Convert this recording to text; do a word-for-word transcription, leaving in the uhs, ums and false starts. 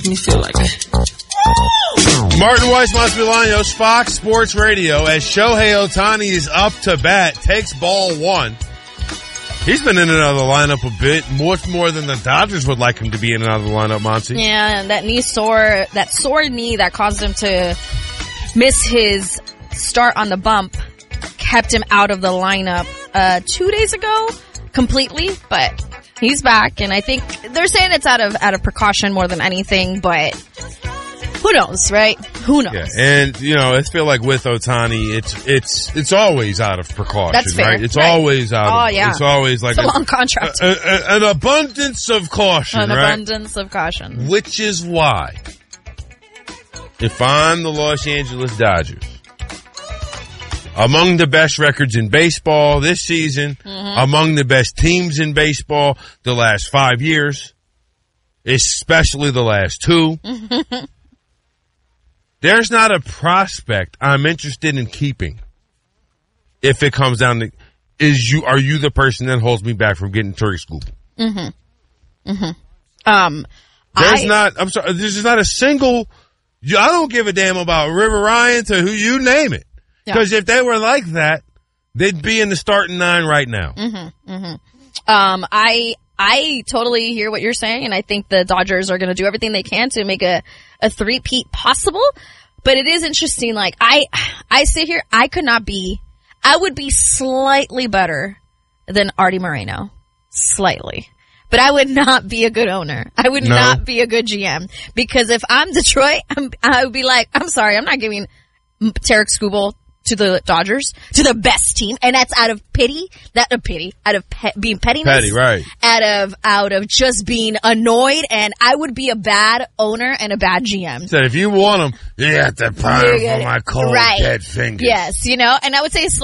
Let me feel like it. Martin Weiss, Massimiliano, Fox Sports Radio, as Shohei Ohtani is up to bat, takes ball one. He's been in and out of the lineup a bit, much more than the Dodgers would like him to be in and out of the lineup, Monty. Yeah, and that knee sore, that sore knee that caused him to miss his start on the bump kept him out of the lineup uh two days ago completely, but he's back, and I think they're saying it's out of out of precaution more than anything, but who knows, right? Who knows? Yeah, and you know, I feel like with Ohtani, it's it's it's always out of precaution, That's fair. right? It's right. always out. Oh of, yeah, it's always like it's a, a long contract. A, a, an abundance of caution, An right? abundance of caution. Which is why, if I'm the Los Angeles Dodgers, among the best records in baseball this season, mm-hmm. among the best teams in baseball the last five years, especially the last two. There's not a prospect I'm interested in keeping if it comes down to, is you, are you the person that holds me back from getting Turkey Scoop? Mm-hmm. Mm-hmm. Um, there's I, not, I'm sorry, there's just not a single, I don't give a damn about River Ryan to who you name it. Because yeah. if they were like that, they'd be in the starting nine right now. Mm-hmm. Mm-hmm. Um, I, I totally hear what you're saying, and I think the Dodgers are going to do everything they can to make a, a three-peat possible. But it is interesting, like, I, I sit here, I could not be, I would be slightly better than Artie Moreno. Slightly. But I would not be a good owner. I would no. not be a good G M. Because if I'm Detroit, I'm, I would be like, I'm sorry, I'm not giving Tarek Skubal to the Dodgers, to the best team, and that's out of pity, that of pity, out of pe- being pettiness, petty, right? Out of out of just being annoyed, and I would be a bad owner and a bad G M. Said if you want them, you have to pound for my cold right. dead fingers. Yes, you know, and I would say.